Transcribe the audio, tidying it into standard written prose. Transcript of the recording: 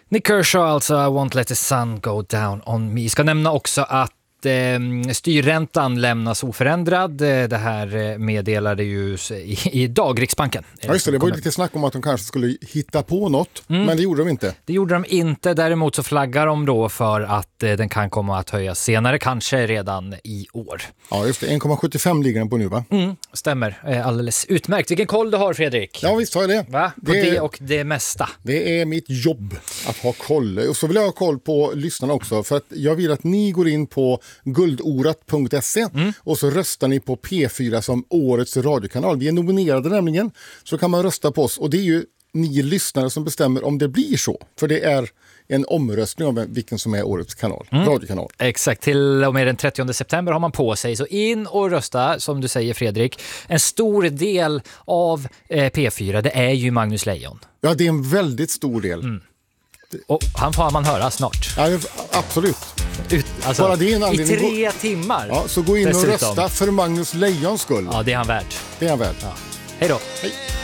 Nick Kershaw alltså, I won't let the sun go down on me. Ska nämna också att styrräntan lämnas oförändrad. Det här meddelade ju idag Riksbanken. Ja, just det var ju lite snack om att de kanske skulle hitta på något, men det gjorde de inte. Det gjorde de inte. Däremot så flaggar de då för att den kan komma att höjas senare, kanske redan i år. Ja, just det. 1,75 ligger den på nu, va? Stämmer. Alldeles utmärkt. Vilken koll du har, Fredrik. Ja, visst har jag det. Va? På det och det mesta. Det är mitt jobb att ha koll. Och så vill jag ha koll på lyssnarna också, för att jag vill att ni går in på guldorat.se och så röstar ni på P4 som årets radiokanal. Vi är nominerade nämligen, så kan man rösta på oss. Och det är ju ni lyssnare som bestämmer om det blir så. För det är en omröstning om vilken som är årets kanal, radiokanal. Exakt, till och med den 30 september har man på sig. Så in och rösta, som du säger Fredrik. En stor del av P4, det är ju Magnus Lejon. Ja, det är en väldigt stor del. Och han får man höra snart. Ja, absolut. Alltså, bara det är en anledning. I 3 timmar. Ja, så gå in och rösta för Magnus Lejons skull. Ja, det är han värd. Det är han värd. Ja. Hej då. Hej.